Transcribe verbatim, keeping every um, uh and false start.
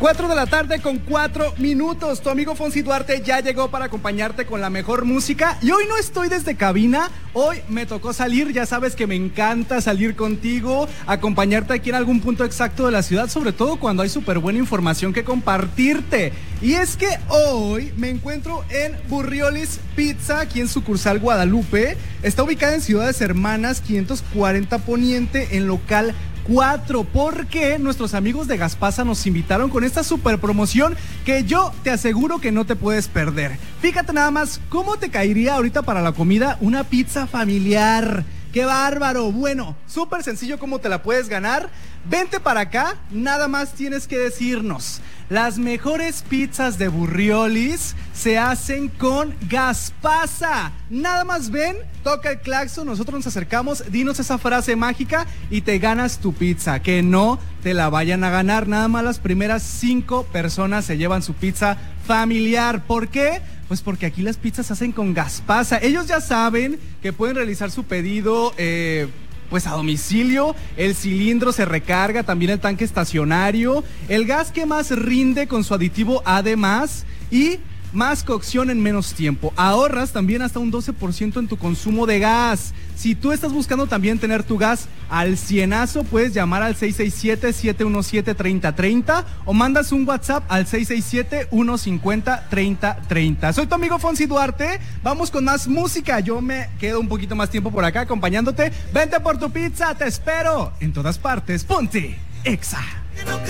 cuatro de la tarde con cuatro minutos. Tu amigo Fonsi Duarte ya llegó para acompañarte con la mejor música. Y hoy no estoy desde cabina, hoy me tocó salir. Ya sabes que me encanta salir contigo, acompañarte aquí en algún punto exacto de la ciudad, sobre todo cuando hay súper buena información que compartirte. Y es que hoy me encuentro en Burriolis Pizza, aquí en sucursal Guadalupe. Está ubicada en Ciudades Hermanas, quinientos cuarenta Poniente, en local cuatro, porque nuestros amigos de Gaspasa nos invitaron con esta super promoción que yo te aseguro que no te puedes perder. Fíjate nada más cómo te caería ahorita para la comida una pizza familiar. ¡Qué bárbaro! Bueno, súper sencillo cómo te la puedes ganar. Vente para acá, nada más tienes que decirnos: las mejores pizzas de Burriolis se hacen con Gaspasa. Nada más ven, toca el claxon, nosotros nos acercamos, dinos esa frase mágica y te ganas tu pizza. Que no te la vayan a ganar, nada más las primeras cinco personas se llevan su pizza familiar. ¿Por qué? Pues porque aquí las pizzas se hacen con Gaspasa. Ellos ya saben que pueden realizar su pedido eh, pues a domicilio. El cilindro se recarga, también el tanque estacionario, el gas que más rinde con su aditivo además, y más cocción en menos tiempo. Ahorras también hasta un doce por ciento en tu consumo de gas. Si tú estás buscando también tener tu gas al cienazo, puedes llamar al seis seis siete, siete uno siete, tres cero tres cero o mandas un WhatsApp al seis seis siete, uno cinco cero, tres cero tres cero. Soy tu amigo Fonsi Duarte, vamos con más música. Yo me quedo un poquito más tiempo por acá acompañándote. Vente por tu pizza, te espero en todas partes. Ponte Exa.